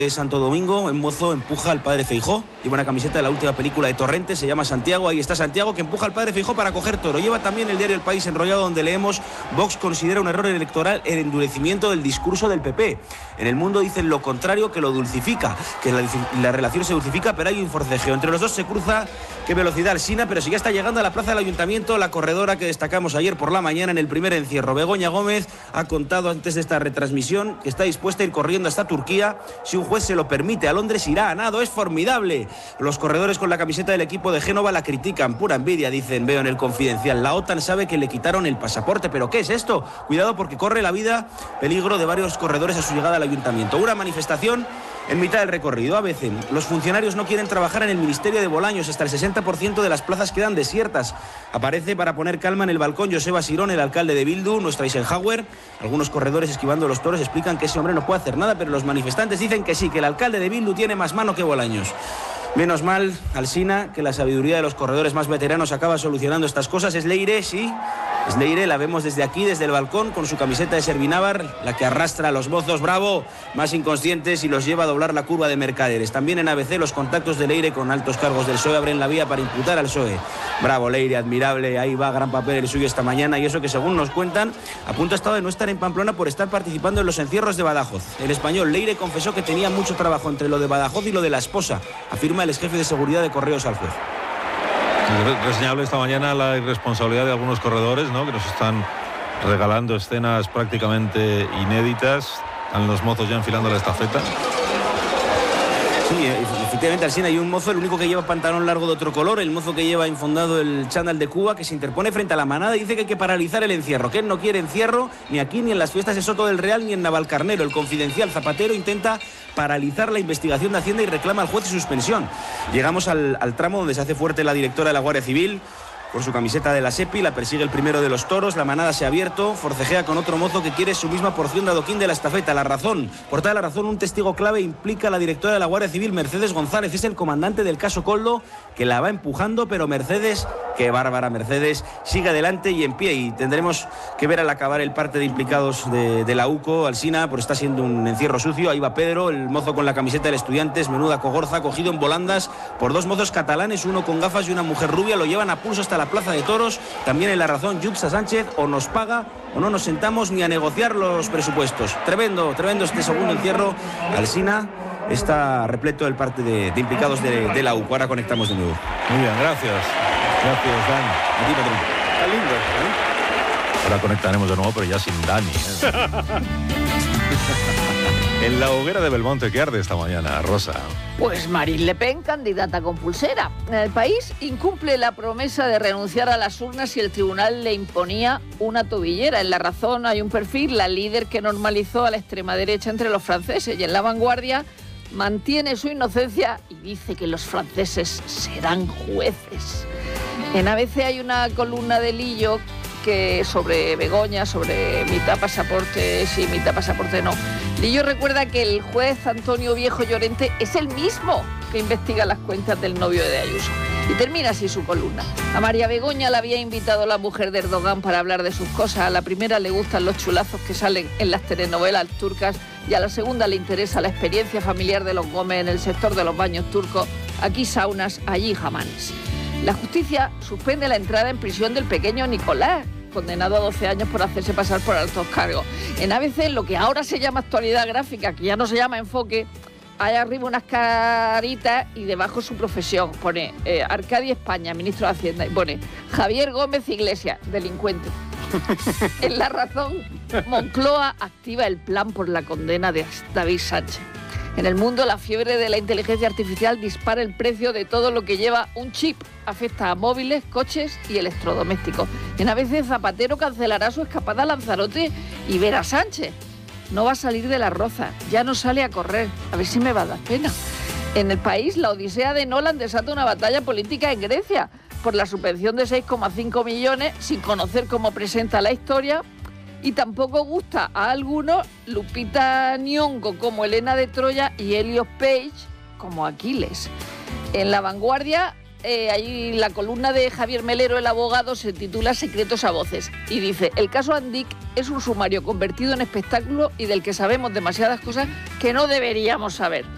De Santo Domingo, un mozo empuja al padre Feijóo, lleva una camiseta de la última película de Torrente, se llama Santiago, ahí está Santiago que empuja al padre Feijóo para coger toro. Lleva también el diario El País enrollado donde leemos: Vox considera un error electoral el endurecimiento del discurso del PP. En El Mundo dicen lo contrario, que lo dulcifica, que la relación se dulcifica, pero hay un forcejeo. Entre los dos se cruza, qué velocidad Alsina, pero si ya está llegando a la plaza del Ayuntamiento la corredora que destacamos ayer por la mañana en el primer encierro. Begoña Gómez ha contado antes de esta retransmisión que está dispuesta a ir corriendo hasta Turquía si un juez se lo permite. A Londres irá a nado, es formidable. Los corredores con la camiseta del equipo de Génova la critican, pura envidia, dicen, veo en El Confidencial. La OTAN sabe que le quitaron el pasaporte, pero ¿qué es esto? Cuidado porque corre la vida, peligro de varios corredores a su llegada al Ayuntamiento. Una manifestación en mitad del recorrido. A veces los funcionarios no quieren trabajar en el Ministerio de Bolaños, hasta el 60% de las plazas quedan desiertas. Aparece para poner calma en el balcón Joseba Sirón, el alcalde de Bildu, nuestra Eisenhower. Algunos corredores esquivando los toros explican que ese hombre no puede hacer nada, pero los manifestantes dicen que sí, que el alcalde de Bildu tiene más mano que Bolaños. Menos mal, Alsina, que la sabiduría de los corredores más veteranos acaba solucionando estas cosas. Es Leire, sí, es Leire, la vemos desde aquí, desde el balcón, con su camiseta de Servinávar, la que arrastra a los mozos, bravo, más inconscientes, y los lleva a doblar la curva de Mercaderes. También en ABC los contactos de Leire con altos cargos del PSOE abren la vía para imputar al PSOE. Bravo Leire, admirable, ahí va, gran papel el suyo esta mañana, y eso que según nos cuentan, a punto ha estado de no estar en Pamplona por estar participando en los encierros de Badajoz. El español Leire confesó que tenía mucho trabajo entre lo de Badajoz y lo de la esposa, afirma el exjefe de seguridad de Correos al juez. Reseñable esta mañana la irresponsabilidad de algunos corredores, ¿no?, que nos están regalando escenas prácticamente inéditas. Están los mozos ya enfilando la estafeta. Sí, efectivamente, Alsina, hay un mozo, el único que lleva pantalón largo de otro color, el mozo que lleva infondado el chándal de Cuba, que se interpone frente a la manada y dice que hay que paralizar el encierro, que él no quiere encierro ni aquí, ni en las fiestas de Soto del Real, ni en Navalcarnero. El Confidencial, Zapatero intenta paralizar la investigación de Hacienda y reclama al juez su suspensión. Llegamos al tramo donde se hace fuerte la directora de la Guardia Civil, con su camiseta de la SEPI, la persigue el primero de los toros, la manada se ha abierto, forcejea con otro mozo que quiere su misma porción de adoquín de la estafeta. La razón, por tal razón, un testigo clave implica a la directora de la Guardia Civil, Mercedes González, es el comandante del caso Coldo, que la va empujando, pero Mercedes, qué bárbara Mercedes, sigue adelante y en pie, y tendremos que ver al acabar el parte de implicados de la UCO, Alsina, por está siendo un encierro sucio. Ahí va Pedro, el mozo con la camiseta del Estudiantes, menuda cogorza, cogido en volandas por dos mozos catalanes, uno con gafas y una mujer rubia, lo llevan a pulso hasta la plaza de toros. También en La Razón, Jutsa Sánchez, o nos paga o no nos sentamos ni a negociar los presupuestos. Tremendo este segundo encierro. Alsina está repleto el parte de implicados de la UCO. Ahora conectamos de nuevo. Muy bien, gracias. Gracias, Dani. A ti, patrón. Está lindo, ¿eh? Ahora conectaremos de nuevo, pero ya sin Dani, ¿eh? En la hoguera de Belmonte, ¿qué arde esta mañana, Rosa? Pues Marine Le Pen, candidata con pulsera. El país incumple la promesa de renunciar a las urnas y el tribunal le imponía una tobillera. En La Razón hay un perfil, la líder que normalizó a la extrema derecha entre los franceses, y en La Vanguardia mantiene su inocencia y dice que los franceses serán jueces. En ABC hay una columna de Lillo que sobre Begoña, sobre mitad pasaporte sí, mitad pasaporte no. Lillo recuerda que el juez Antonio Viejo Llorente es el mismo que investiga las cuentas del novio de Ayuso. Y termina así su columna. A María Begoña la había invitado la mujer de Erdogan para hablar de sus cosas. A la primera le gustan los chulazos que salen en las telenovelas turcas, y a la segunda le interesa la experiencia familiar de los Gómez en el sector de los baños turcos. Aquí saunas, allí jamanes. La justicia suspende la entrada en prisión del pequeño Nicolás, condenado a 12 años por hacerse pasar por altos cargos. En ABC, lo que ahora se llama actualidad gráfica, que ya no se llama enfoque, hay arriba unas caritas y debajo su profesión. Pone Arcadia España, ministro de Hacienda, y pone Javier Gómez Iglesias, delincuente. En La Razón, Moncloa activa el plan por la condena de David Sánchez. En El Mundo, la fiebre de la inteligencia artificial dispara el precio de todo lo que lleva un chip. Afecta a móviles, coches y electrodomésticos. En ABC, Zapatero cancelará su escapada a Lanzarote y Vera Sánchez no va a salir de La Roza, ya no sale a correr. A ver si me va a dar pena. En El País, la odisea de Nolan desata una batalla política en Grecia por la subvención de 6,5 millones, sin conocer cómo presenta la historia. Y tampoco gusta a algunos Lupita Nyong'o como Helena de Troya y Elliot Page como Aquiles. En La Vanguardia, ahí la columna de Javier Melero, el abogado, se titula Secretos a voces y dice: el caso Andic es un sumario convertido en espectáculo y del que sabemos demasiadas cosas que no deberíamos saber.